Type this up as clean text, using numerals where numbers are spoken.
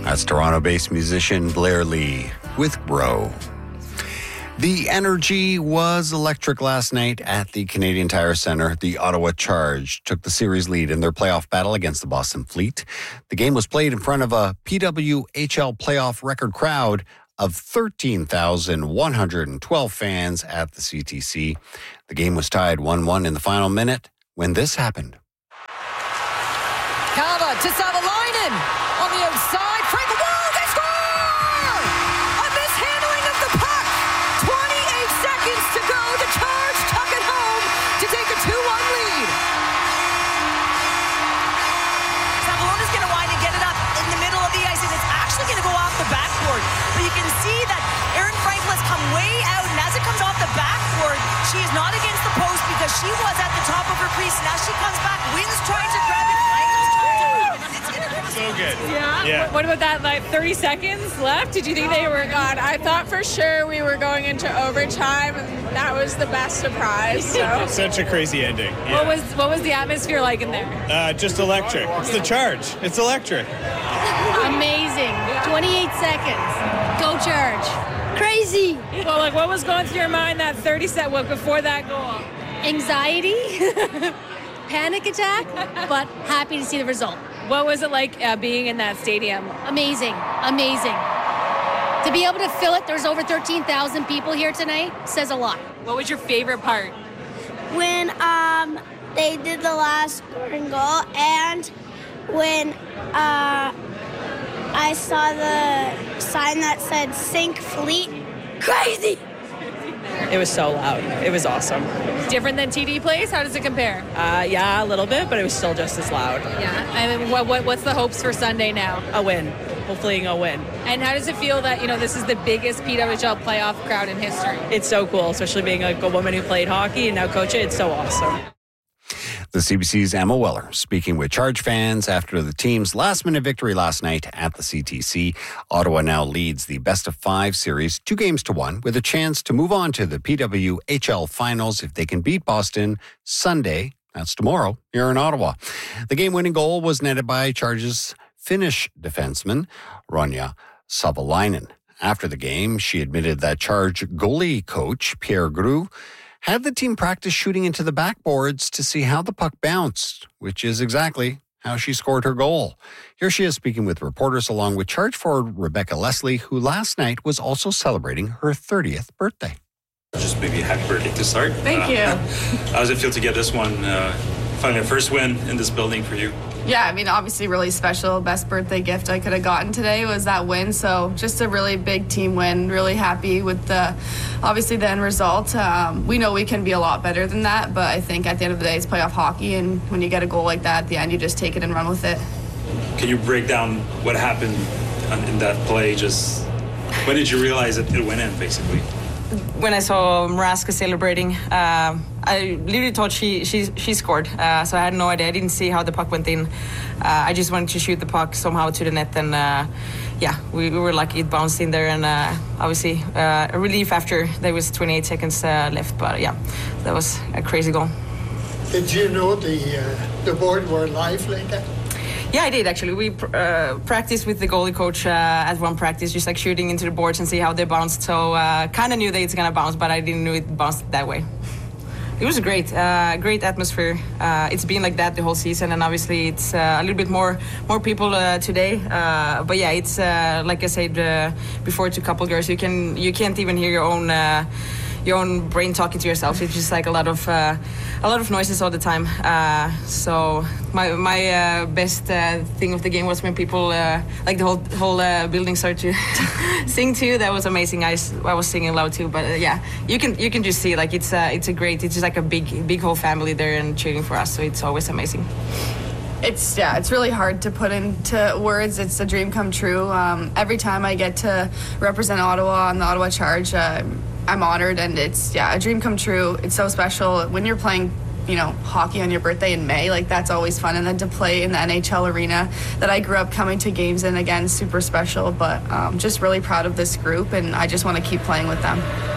That's Toronto-based musician Blair Lee with Grow. The energy was electric last night at the Canadian Tire Centre. The Ottawa Charge took the series lead in their playoff battle against the Boston Fleet. The game was played in front of a PWHL playoff record crowd of 13,112 fans at the CTC. The game was tied 1-1 in the final minute when this happened. Kava to Savalainen on the outside. Frank, whoa, they score! A mishandling of the puck. 28 seconds to go. The Charge tuck it home to take a 2-1 lead. Savalonen's going to wind and get it up in the middle of the ice, and it's actually going to go off the backboard. But you can see that Erin Frankel has come way out, and as it comes off the backboard, she is not against the post because she was at the top of her crease. And as she comes back, Wynn's trying to grab it. Frankel's trying to grab it. It's going to go. So good. Yeah. What about that, 30 seconds left? Did you think they were gone? I thought for sure we were going into overtime, and that was the best surprise. So. Such a crazy ending. Yeah. What was the atmosphere like in there? Just electric. It's the Charge. It's electric. Amazing. 28 seconds. Go Charge. Crazy. Well, what was going through your mind that 30 seconds before that goal? Anxiety. Panic attack, but happy to see the result. What was it like being in that stadium? Amazing. To be able to fill it, there's over 13,000 people here tonight, says a lot. What was your favorite part? When they did the last scoring goal, and when I saw the sign that said Sink Fleet. Crazy! It was so loud. It was awesome. Different than TD Place? How does it compare? Yeah, a little bit, but it was still just as loud. Yeah. I mean, what's the hopes for Sunday now? A win. Hopefully a win. And how does it feel that, this is the biggest PWHL playoff crowd in history? It's so cool, especially being a woman who played hockey and now coach it. It's so awesome. The CBC's Emma Weller speaking with Charge fans after the team's last-minute victory last night at the CTC. Ottawa now leads the best-of-5 series 2-1 with a chance to move on to the PWHL finals if they can beat Boston Sunday. That's tomorrow here in Ottawa. The game-winning goal was netted by Charge's Finnish defenseman, Ronja Savalainen. After the game, she admitted that Charge goalie coach Pierre Groulx had the team practice shooting into the backboards to see how the puck bounced, which is exactly how she scored her goal. Here she is speaking with reporters along with Charge forward Rebecca Leslie, who last night was also celebrating her 30th birthday. Just maybe a happy birthday to start. Thank you. How does it feel to get this one, finally a first win in this building for you? Yeah, I mean, obviously really special. Best birthday gift I could have gotten today was that win. So just a really big team win. Really happy with the end result. We know we can be a lot better than that, but I think at the end of the day, it's playoff hockey. And when you get a goal like that at the end, you just take it and run with it. Can you break down what happened in that play? Just when did you realize it went in, basically? When I saw Mrazka celebrating, I literally thought she scored. So I had no idea. I didn't see how the puck went in. I just wanted to shoot the puck somehow to the net, and we were lucky it bounced in there. And obviously a relief after there was 28 seconds left. But that was a crazy goal. Did you know the board were live like that? Yeah, I did actually. We practiced with the goalie coach at one practice, just like shooting into the boards and see how they bounced. So kind of knew that it's gonna bounce, but I didn't know it bounced that way. It was great atmosphere. It's been like that the whole season, and obviously it's a little bit more people today. But yeah, it's like I said before to a couple girls, you can't even hear your own brain talking to yourself. It's just like a lot of noises all the time. So my best thing of the game was when people like the whole building started to sing too. That was amazing. I was singing loud too. But you can just see like it's just like a big whole family there and cheering for us. So it's always amazing. It's really hard to put into words. It's a dream come true. Every time I get to represent Ottawa on the Ottawa Charge, I'm honored, and it's a dream come true. It's so special when you're playing hockey on your birthday in May. Like, that's always fun, and then to play in the NHL arena that I grew up coming to games in, again, super special. But just really proud of this group, and I just want to keep playing with them.